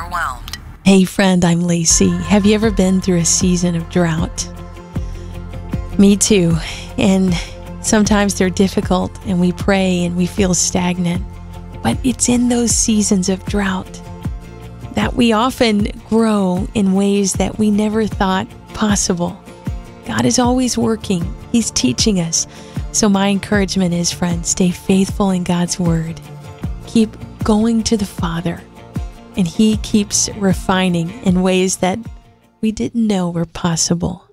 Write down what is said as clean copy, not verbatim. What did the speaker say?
overwhelmed. Hey friend, I'm Lacey. Have you ever been through a season of drought? Me too. And sometimes they're difficult and we pray and we feel stagnant. But it's in those seasons of drought that we often grow in ways that we never thought possible. God is always working. He's teaching us. So my encouragement is, friends, stay faithful in God's word. Keep going to the Father, and He keeps refining in ways that we didn't know were possible.